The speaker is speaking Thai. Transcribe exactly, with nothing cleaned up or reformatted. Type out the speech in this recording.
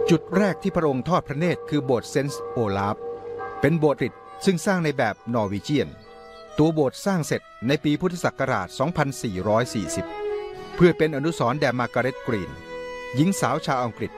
จุดแรกที่พระองค์ทอดพระเนตรคือโบสถ์เซนต์โอลาฟเป็นโบสถ์กรีกซึ่งสร้างในแบบนอร์วีเจียนตัวโบสถ์สร้างเสร็จในปีพุทธศักราช สองพันสี่ร้อยสี่สิบ เพื่อเป็นอนุสรณ์แด่มาร์กาเร็ต กรีนหญิงสาวชาวอังกฤษ